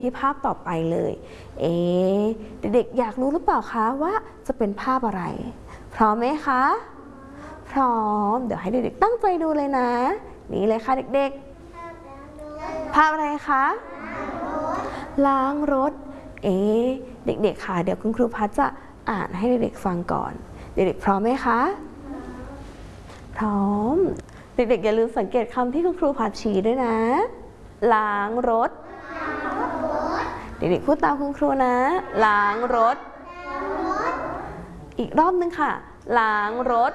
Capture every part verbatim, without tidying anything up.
ที่ภาพต่อไปเลยเอ๊ะเด็กๆอยากรู้หรือเปล่าคะว่าจะเป็นภาพอะไรพร้อมไหมคะพร้อมเดี๋ยวให้เด็กๆตั้งใจดูเลยนะนี่เลยค่ะเด็กๆภาพอะไรคะล้างรถเอ๊ะเด็กๆค่ะเดี๋ยวคุณครูพัชจะอ่านให้เด็กๆฟังก่อนเด็กๆพร้อมไหมคะพร้อมเด็กๆอย่าลืมสังเกตคำที่คุณครูพัชชี้ด้วยนะล้างรถเด็กๆพูดตามคุณครูนะล้างรถอีกรอบนึงค่ะล้างรถ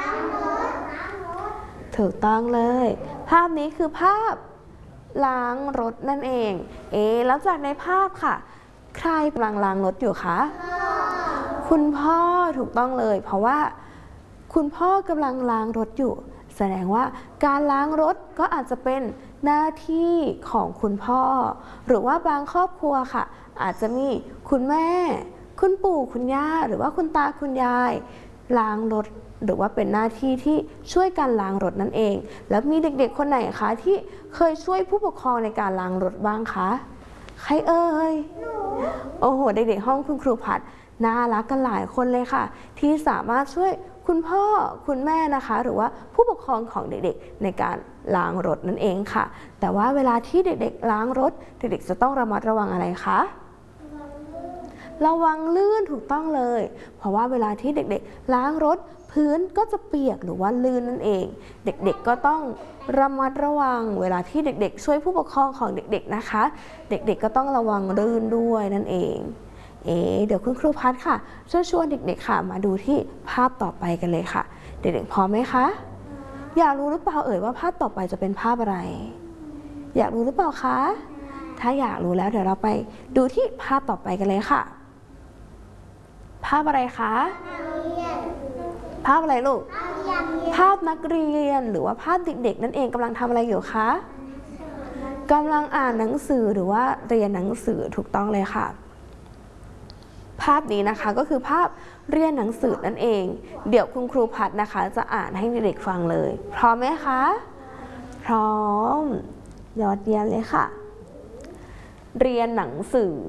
ถูกต้องเลยภาพนี้คือภาพล้างรถนั่นเองเอ๊ะแล้วจากในภาพค่ะใครกำลังล้างรถอยู่คะคุณพ่อถูกต้องเลยเพราะว่าคุณพ่อกำลังล้างรถอยู่แสดงว่าการล้างรถก็อาจจะเป็นหน้าที่ของคุณพ่อหรือว่าบางครอบครัวค่ะอาจจะมีคุณแม่คุณปู่คุณย่าหรือว่าคุณตาคุณยายล้างรถหรือว่าเป็นหน้าที่ที่ช่วยกันล้างรถนั่นเองแล้วมีเด็กๆคนไหนคะที่เคยช่วยผู้ปกครองในการล้างรถบ้างคะใครเอ่ยโอ้โหเด็กๆห้องคุณครูผัดน่ารักกันหลายคนเลยค่ะที่สามารถช่วยคุณพ่อคุณแม่นะคะหรือว่าผู้ปกครองของเด็กๆในการล้างรถนั่นเองค่ะแต่ว่าเวลาที่เด็กๆล้างรถเด็กๆจะต้องระมัดระวังอะไรคะระวังลื่นถูกต้องเลยเพราะว่าเวลาที่เด็กๆล้างรถพื้นก็จะเปียกหรือว่าลื่นนั่นเองเด็กๆก็ต้องระมัดระวังเวลาที่เด็กๆช่วยผู้ปกครองของเด็กๆนะคะเด็กๆก็ต้องระวังลื่นด้วยนั่นเองเอ๊เดี๋ยวคุณครูพัดค่ะช่วยชวนเด็กๆค่ะมาดูที่ภาพต่อไปกันเลยค่ะเด็กๆพร้อมไหมคะอยากรู้หรือเปล่าเอ่ยว่าภาพต่อไปจะเป็นภาพอะไรอยากรู้หรือเปล่าคะถ้าอยากรู้แล้วเดี๋ยวเราไปดูที่ภาพต่อไปกันเลยค่ะภาพอะไรคะภาพอะไรลูกภาพนักเรียนหรือว่าภาพเด็กๆนั่นเองกำลังทำอะไรอยู่คะกำลังอ่านหนังสือหรือว่าเรียนหนังสือถูกต้องเลยค่ะภาพนี้นะคะก็คือภาพเรียนหนังสือนั่นเองเดี๋ยวคุณครูพัดนะคะจะอ่านให้เด็กๆฟังเลยพร้อมไหมคะพร้อมยอดเยี่ยมเลยค่ะเรียนหนังสือ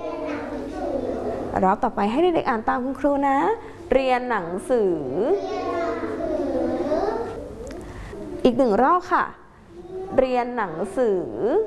รอบต่อไปให้เด็กๆอ่านตามคุณครูนะเรียนหนังสืออีกหนึ่งรอบค่ะเรียนหนังสือ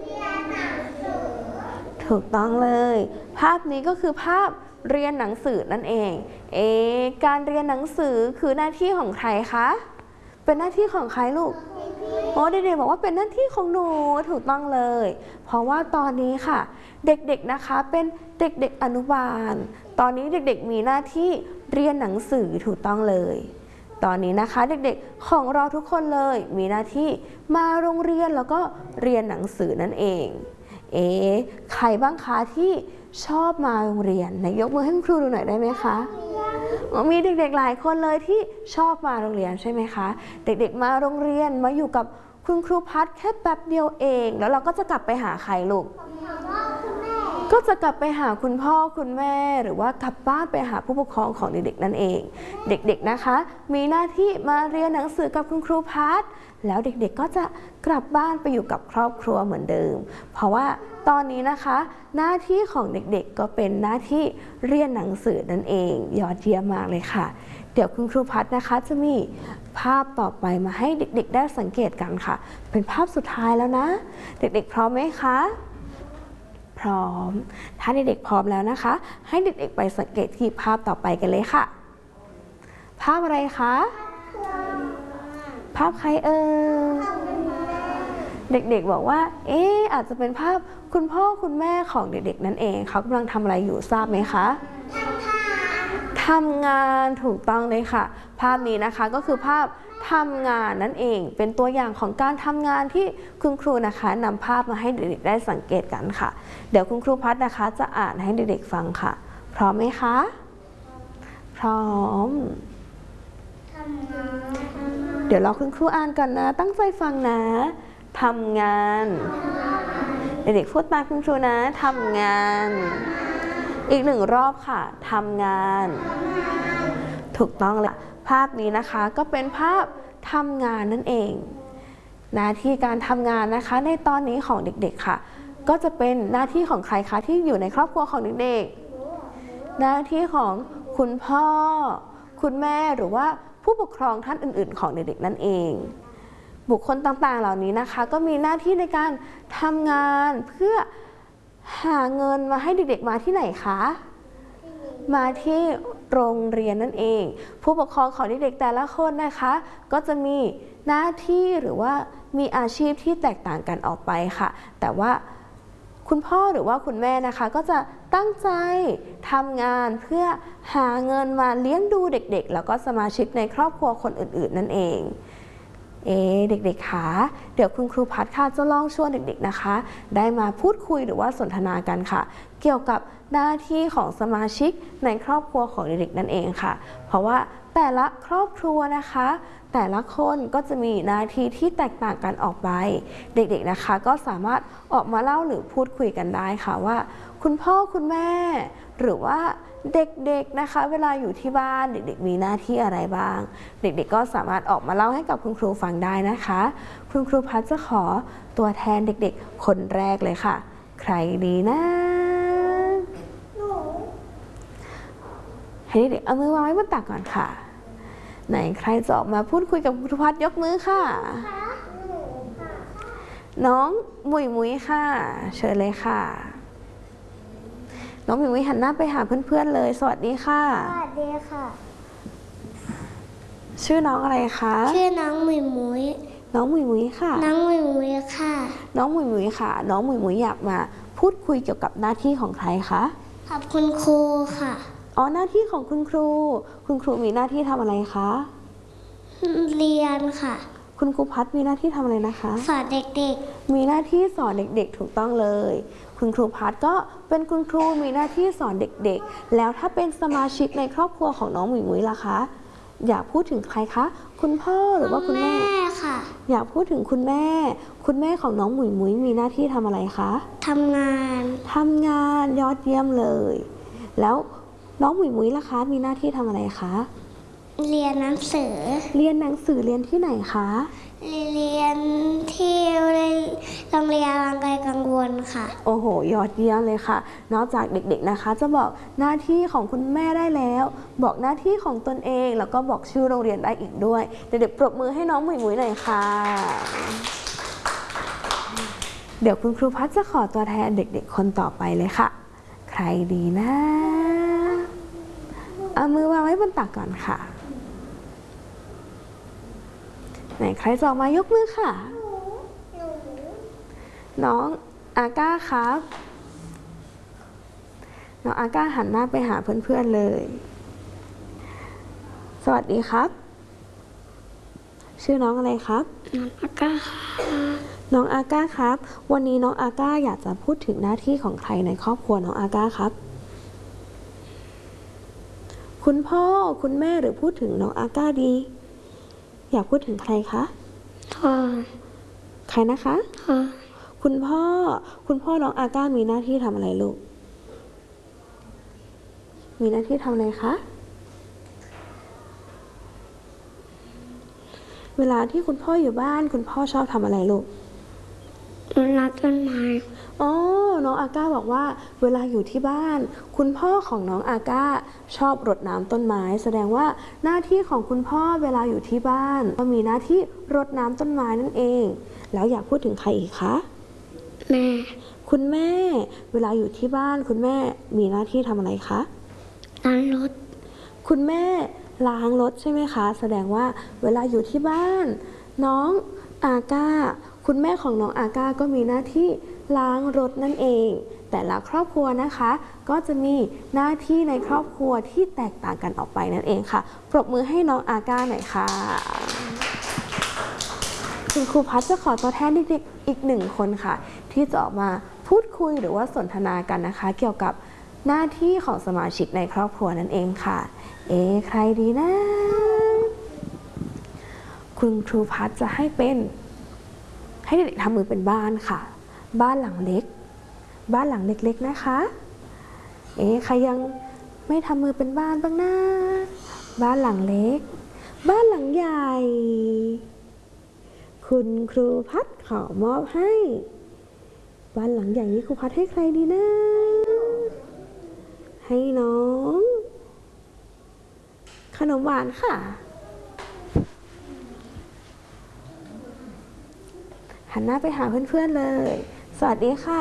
ถูกต้องเลยภาพนี้ก็คือภาพเรียนหนังสือนั่นเองเอการเรียนหนังสือคือหน้าที่ของใครคะเป็นหน้าที่ของใครลูกโอ้เด็กๆบอกว่าเป็นหน้าที่ของหนูถูกต้องเลยเพราะว่าตอนนี้ค่ะเด็กๆนะคะเป็นเด็กๆอนุบาลตอนนี้เด็กๆมีหน้าที่เรียนหนังสือถูกต้องเลยตอนนี้นะคะเด็กๆของเราทุกคนเลยมีหน้าที่มาโรงเรียนแล้วก็เรียนหนังสือนั่นเองเอ๊ะใครบ้างคะที่ชอบมาโรงเรียนไหนยกมือให้คุณครูดูหน่อยได้ไหมคะมีเด็กๆหลายคนเลยที่ชอบมาโรงเรียนใช่ไหมคะเด็กๆมาโรงเรียนมาอยู่กับคุณครูพัดแค่แป๊บเดียวเองแล้วเราก็จะกลับไปหาใครลูกก็จะกลับไปหาคุณพ่อคุณแม่หรือว่ากลับบ้านไปหาผู้ปกครองของเด็กๆนั่นเองเด็กๆนะคะมีหน้าที่มาเรียนหนังสือกับคุณครูพัดแล้วเด็กๆก็จะกลับบ้านไปอยู่กับครอบครัวเหมือนเดิมเพราะว่าตอนนี้นะคะหน้าที่ของเด็กๆก็เป็นหน้าที่เรียนหนังสือนั่นเองยอดเยี่ยมมากเลยค่ะเดี๋ยวคุณครูพัดนะคะจะมีภาพต่อไปมาให้เด็กๆได้สังเกตกันค่ะเป็นภาพสุดท้ายแล้วนะเด็กๆพร้อมไหมคะพร้อมถ้าเด็กๆพร้อมแล้วนะคะให้เด็กๆไปสังเกตที่ภาพต่อไปกันเลยค่ะภาพอะไรคะภาพใครเอ่ยเด็กๆบอกว่าเอ๊ะอาจจะเป็นภาพคุณพ่อคุณแม่ของเด็กๆนั่นเองเขากำลังทำอะไรอยู่ทราบไหมคะทำงานถูกต้องเลยค่ะภาพนี้นะคะก็คือภาพทำงานนั่นเองเป็นตัวอย่างของการทำงานที่คุณครูนะคะนำภาพมาให้เด็กๆได้สังเกตกันค่ะเดี๋ยวคุณครูพัดนะคะจะอ่านให้เด็กๆฟังค่ะพร้อมไหมคะพร้อมเดี๋ยวเราคุณครูอ่านก่อนนะตั้งใจฟังนะทำงานเด็กๆพูดตามคุณครูนะทำงานอีกหนึ่งรอบค่ะทำงานถูกต้องเลยภาพนี้นะคะก็เป็นภาพทำงานนั่นเองหน้าที่การทำงานนะคะในตอนนี้ของเด็กๆค่ะก็จะเป็นหน้าที่ของใครคะที่อยู่ในครอบครัวของเด็กๆหน้าที่ของคุณพ่อคุณแม่หรือว่าผู้ปกครองท่านอื่นๆของเด็กๆนั่นเองบุคคลต่างๆเหล่านี้นะคะก็มีหน้าที่ในการทำงานเพื่อหาเงินมาให้เด็กๆมาที่ไหนคะมาที่โรงเรียนนั่นเองผู้ปกครองของเด็กๆแต่ละคนนะคะก็จะมีหน้าที่หรือว่ามีอาชีพที่แตกต่างกันออกไปค่ะแต่ว่าคุณพ่อหรือว่าคุณแม่นะคะก็จะตั้งใจทำงานเพื่อหาเงินมาเลี้ยงดูเด็กๆแล้วก็สมาชิกในครอบครัวคนอื่นๆนั่นเองเอ๊ะเด็กๆคะเดี๋ยวคุณครูพัดค่ะจะลองชวนเด็กๆนะคะได้มาพูดคุยหรือว่าสนทนากันค่ะเกี่ยวกับหน้าที่ของสมาชิกในครอบครัวของเด็กๆนั่นเองค่ะเพราะว่าแต่ละครอบครัวนะคะแต่ละคนก็จะมีหน้าที่ที่แตกต่างกันออกไปเด็กๆนะคะก็สามารถออกมาเล่าหรือพูดคุยกันได้ค่ะว่าคุณพ่อคุณแม่หรือว่าเด็กๆนะคะเวลาอยู่ที่บ้านเด็กๆมีหน้าที่อะไรบ้างเด็กๆก็สามารถออกมาเล่าให้กับคุณครูฟังได้นะคะคุณครูพัดจะขอตัวแทนเด็กๆคนแรกเลยค่ะใครดีนะให้เด็กๆเอามือวางไว้บนตักก่อนค่ะไหนใครจะออกมาพูดคุยกับคุณครูพัดยกมือค่ะน้องมุยมุยค่ะเชิญเลยค่ะน้องมุยมุยหันหน้าไปหาเพื่อนๆเลยสวัสดีค่ะสวัสดีค่ะชื่อน้องอะไรคะชื่อน้องมุยมุยน้องมุยมุยค่ะน้องมุยมุยค่ะน้องมุยมุยค่ะน้องมุยมุยอยากมาพูดคุยเกี่ยวกับหน้าที่ของใครคะขอบคุณครูค่ะอ๋อหน้าที่ของคุณครูคุณครูมีหน้าที่ทำอะไรคะเรียนค่ะคุณครูพัดมีหน้าที่ทำอะไรนะคะสอนเด็กๆมีหน้าที่สอนเด็กๆถูกต้องเลยคุณครูพัดก็เป็นคุณครูมีหน้าที่สอนเด็กๆแล้วถ้าเป็นสมาชิกในครอบครัวของน้องหมุยหมุยล่ะคะอยากพูดถึงใครคะคุณพ่อหรือว่าคุณแม่ค่ะอยากพูดถึงคุณแม่คุณแม่ของน้องหมุยหมุยมีหน้าที่ทำอะไรคะทำงานทำงานยอดเยี่ยมเลยแล้วน้องหมุยหมุยล่ะคะมีหน้าที่ทำอะไรคะเรียนหนังสือเรียนหนังสือเรียนที่ไหนคะเรียนที่โรงเรียนรังไกลกังวลค่ะโอ้โหยอดเยี่ยมเลยค่ะนอกจากเด็กๆนะคะจะบอกหน้าที่ของคุณแม่ได้แล้วบอกหน้าที่ของตนเองแล้วก็บอกชื่อโรงเรียนได้อีกด้วยเด็กๆปรบมือให้น้องหมุยหมุยหน่อยค่ะเดี๋ยวคุณครูพัดจะขอตัวแทนเด็กๆคนต่อไปเลยค่ะใครดีนะเอามือวางไว้บนตักก่อนค่ะไหนใครจะออกมายกมือค่ะน้องอาก้าครับน้องอาก้าหันหน้าไปหาเพื่อนๆเลยสวัสดีครับชื่อน้องอะไรครับน้องอาก้าค่ะน้องอาก้าครับวันนี้น้องอาก้าอยากจะพูดถึงหน้าที่ของใครในครอบครัวน้องอาก้าครับคุณพ่อคุณแม่หรือพูดถึงน้องอาก้าดีอยากพูดถึงใครคะพ่อใครนะคะพ่อคุณพ่อคุณพ่อน้องอาก้ามีหน้าที่ทำอะไรลูกมีหน้าที่ทำอะไรคะเวลาที่คุณพ่ออยู่บ้านคุณพ่อชอบทำอะไรลูกรดน้ำต้นไม้อ๋อน้องอาก้าบอกว่าเวลาอยู่ที่บ้านคุณพ่อของน้องอาก้าชอบรดน้ำต้นไม้แสดงว่าหน้าที่ของคุณพ่อเวลาอยู่ที่บ้านก็มีหน้าที่รดน้ำต้นไม้นั่นเองแล้วอยากพูดถึงใครอีกคะแม่คุณแม่เวลาอยู่ที่บ้านคุณแม่มีหน้าที่ทำอะไรคะล้างรถคุณแม่ล้างรถใช่ไหมคะแสดงว่าเวลาอยู่ที่บ้านน้องอาก้าคุณแม่ของน้องอาก้าก็มีหน้าที่ล้างรถนั่นเองแต่ละครอบครัวนะคะก็จะมีหน้าที่ในครอบครัวที่แตกต่างกันออกไปนั่นเองค่ะปรบมือให้น้องอาก้าหน่อยค่ะคุณครูพัดจะขอตัวแทนเด็กๆอีกหนึ่งคนค่ะที่จะออกมาพูดคุยหรือว่าสนทนากันนะคะเกี่ยวกับหน้าที่ของสมาชิกในครอบครัวนั่นเองค่ะเอ๊ะใครดีนะคุณครูพัดจะให้เป็นให้เด็กๆทำมือเป็นบ้านค่ะบ้านหลังเล็กบ้านหลังเล็กๆนะคะเอ๊ะใครยังไม่ทำมือเป็นบ้านบ้างนะบ้านหลังเล็กบ้านหลังใหญ่คุณครูพัดขอมอบให้บ้านหลังใหญ่นี้ครูพัดให้ใครดีนะ ให้น้อง ขนมหวานค่ะ หันหน้าไปหาเพื่อนๆเลย สวัสดีค่ะ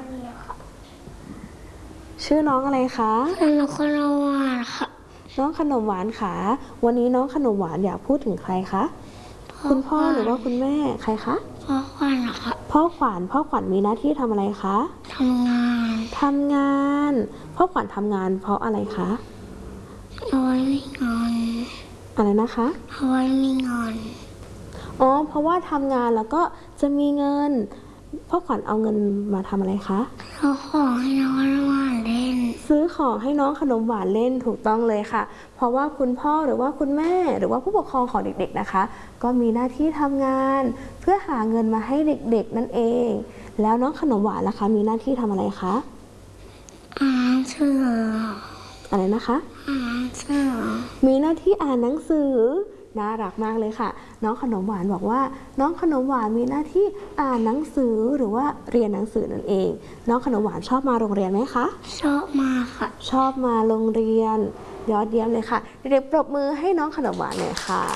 ชื่อน้องอะไรคะน้องขนมหวานค่ะน้องขนมหวานค่ะ วันนี้น้องขนมหวานอยากพูดถึงใครคะ คุณพ่อหรือว่าคุณแม่ใครคะพ่อขวัญค่ะพ่อขวัญ พ่อขวัญมีหน้าที่ทำอะไรคะทำงานทำงาน พ่อขวัญทำงานเพราะอะไรคะเอาไว้มีเงินอะไรนะคะเอาไว้มีเงินอ๋อ เพราะว่าทำงานแล้วก็จะมีเงิน พ่อขวัญเอาเงินมาทำอะไรคะเราขอให้น้องขนมหวานเล่นซื้อของให้น้องขนมหวานเล่นถูกต้องเลยค่ะ เพราะว่าคุณพ่อหรือว่าคุณแม่หรือว่าผู้ปกครองของเด็กๆนะคะ ก็มีหน้าที่ทำงาน เพื่อหาเงินมาให้เด็กๆนั่นเอง แล้วน้องขนมหวานล่ะคะ มีหน้าที่ทำอะไรคะอ่านหนังสืออะไรนะคะอ่านหนังสือมีหน้าที่อ่านหนังสือ น่ารักมากเลยค่ะ น้องขนมหวานบอกว่า น้องขนมหวานมีหน้าที่อ่านหนังสือหรือว่าเรียนหนังสือนั่นเอง น้องขนมหวานชอบมาโรงเรียนไหมคะชอบมากค่ะชอบมาโรงเรียน ยอดเยี่ยมเลยค่ะ เด็กๆปรบมือให้น้องขนมหวานหน่อยค่ะ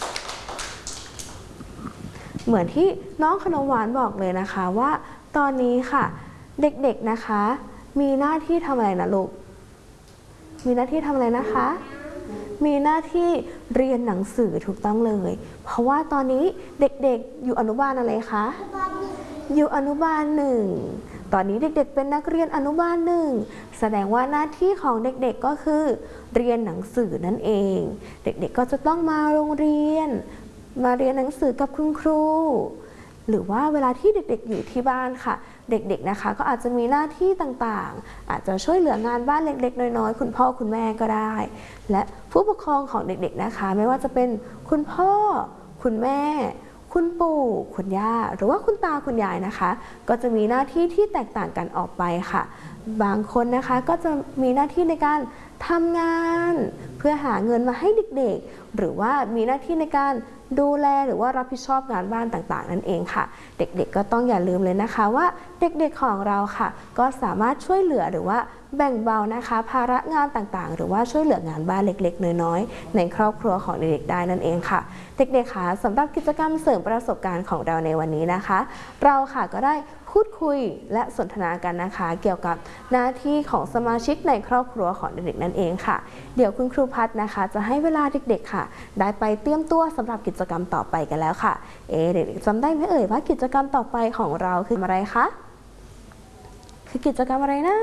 เหมือนที่น้องขนมหวานบอกเลยนะคะว่า ตอนนี้ค่ะ เด็กๆนะคะ มีหน้าที่ทำอะไรนะลูก มีหน้าที่ทำอะไรนะคะ มีหน้าที่เรียนหนังสือถูกต้องเลย เพราะว่าตอนนี้เด็กๆอยู่อนุบาลอะไรคะ อยู่อนุบาลหนึ่ง ตอนนี้เด็กๆเป็นนักเรียนอนุบาลหนึ่ง แสดงว่าหน้าที่ของเด็กๆก็คือ เรียนหนังสือนั่นเอง เด็กๆก็จะต้องมาโรงเรียน มาเรียนหนังสือกับคุณครู หรือว่าเวลาที่เด็กๆอยู่ที่บ้านค่ะ เด็กๆนะคะก็อาจจะมีหน้าที่ต่างๆ อาจจะช่วยเหลืองานบ้านเล็กๆน้อยๆคุณพ่อคุณแม่ก็ได้ และผู้ปกครองของเด็กๆนะคะ ไม่ว่าจะเป็นคุณพ่อ คุณแม่ คุณปู่คุณย่าหรือว่าคุณตาคุณยายนะคะ ก็จะมีหน้าที่ที่แตกต่างกันออกไปค่ะ บางคนนะคะก็จะมีหน้าที่ในการทำงาน เพื่อหาเงินมาให้เด็กๆ หรือว่ามีหน้าที่ในการดูแลหรือว่ารับผิดชอบงานบ้านต่างๆนั่นเองค่ะ เด็กๆก็ต้องอย่าลืมเลยนะคะว่าเด็กๆของเราค่ะ ก็สามารถช่วยเหลือหรือว่าแบ่งเบานะคะภาระงานต่างๆ หรือว่าช่วยเหลืองานบ้านเล็กๆน้อยๆในครอบครัวของเด็กๆได้นั่นเองค่ะ เด็กๆค่ะสำหรับกิจกรรมเสริมประสบการณ์ของเราในวันนี้นะคะ เราค่ะก็ได้พูดคุยและสนทนากันนะคะ เกี่ยวกับหน้าที่ของสมาชิกในครอบครัวของเด็กๆนั่นเองค่ะ เดี๋ยวคุณครูพัฒนะคะ จะให้เวลาเด็กๆค่ะ ได้ไปเตรียมตัวสำหรับกิจกรรมต่อไปกันแล้วค่ะ เอ๊ะเด็กๆจำได้ไหมเอ่ยว่ากิจกรรมต่อไปของเราคืออะไรคะคือกิจกรรมอะไรนะ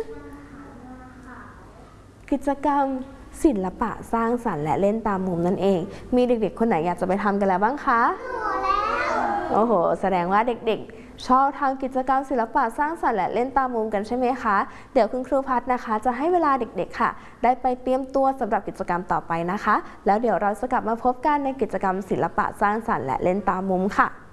กิจกรรมศิลปะสร้างสรรค์และเล่นตามมุมนั่นเอง มีเด็กๆคนไหนอยากจะไปทำกันแล้วบ้างคะโอ้โหแสดงว่าเด็กๆชอบทำกิจกรรมศิลปะสร้างสรรค์และเล่นตามมุมกันใช่ไหมคะเดี๋ยวคุณครูพัฒนะคะจะให้เวลาเด็กๆค่ะได้ไปเตรียมตัวสำหรับกิจกรรมต่อไปนะคะแล้วเดี๋ยวเราจะกลับมาพบกันในกิจกรรมศิลปะสร้างสรรค์และเล่นตามมุมค่ะ